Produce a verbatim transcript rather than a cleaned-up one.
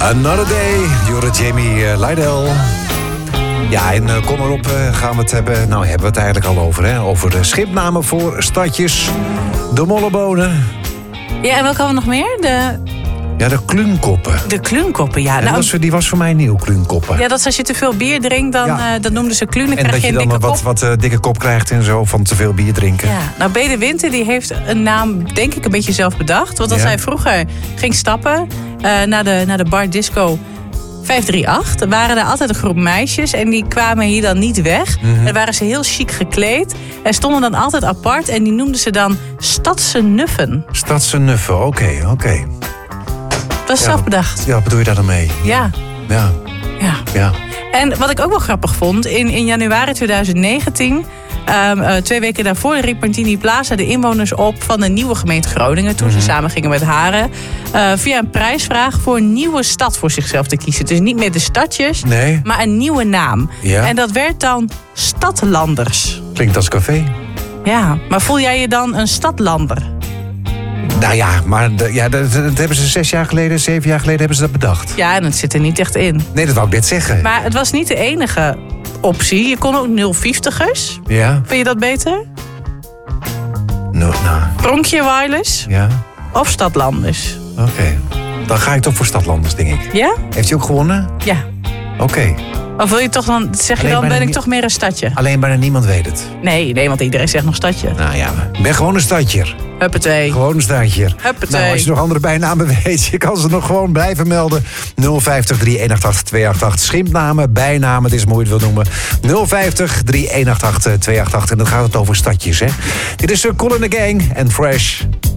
Another Day, Jure Jamie uh, Lydell. Ja, en uh, kom erop, uh, gaan we het hebben. Nou, hebben we het eigenlijk al over, hè? Over de schipnamen voor stadjes. De mollebonen. Ja, en welke hadden we nog meer? De... Ja, de kluunkoppen. De kluunkoppen, ja. En Nou, was, die was voor mij nieuw, kluunkoppen. ja, dat is als je te veel bier drinkt, dan, Ja. uh, dan noemden ze kluun. Dan En krijg dat je je een dan dikke wat, kop. wat uh, dikke kop krijgt en zo van te veel bier drinken. Ja, nou, B. de Winter die heeft een naam, denk ik, een beetje zelf bedacht. Want als Ja. hij vroeger ging stappen uh, naar, de, naar de bar disco vijf drie acht... waren er altijd een groep meisjes en die kwamen hier dan niet weg. Mhm. En waren ze heel chic gekleed en stonden dan altijd apart. En die noemden ze dan Stadse Nuffen. Stadse Nuffen, oké, oké. Okay. Dat is Ja. zelf bedacht. Ja, wat bedoel je daar dan mee? Ja, Ja, ja. ja. En wat ik ook wel grappig vond, in, in januari twintig negentien... Um, uh, twee weken daarvoor riep Martini Plaza de inwoners op van de nieuwe gemeente Groningen, toen Mm-hmm. ze samen gingen met Haren, uh, via een prijsvraag voor een nieuwe stad voor zichzelf te kiezen. Dus niet meer de stadjes, Nee, maar een nieuwe naam. Ja. En dat werd dan Stadlanders. klinkt als café. Ja, maar voel jij je dan een stadlander? Nou ja, maar de, ja, dat, dat hebben ze zes jaar geleden, zeven jaar geleden hebben ze dat bedacht. Ja, en het zit er niet echt in. Nee, dat wou ik net zeggen. Maar het was niet de enige optie. Je kon ook nul vijftigers. Ja? Vind je dat beter? No, nou, Pronkje Wireless ja, of Stadlanders? oké. Dan ga ik toch voor Stadlanders, denk ik. Ja? Heeft hij ook gewonnen? Ja. Oké. Of wil je toch dan, zeg je Alleen dan, bijna ben ik niet- toch meer een stadje? Alleen bijna niemand weet het. Nee, nee, want iedereen zegt nog stadje. Nou ja, ik ben gewoon een stadjer. Huppatee. Gewoon een stadjer. Huppatee. Nou, als je nog andere bijnamen weet, je kan ze nog gewoon blijven melden. nul vijftig, drie een acht acht, twee acht acht. Schimpnamen, bijnamen, het is mooi het wil noemen. nul vijftig, drie een acht acht, twee acht acht. En dan gaat het over stadjes, hè. Dit is uh, Cool in the Gang en Fresh.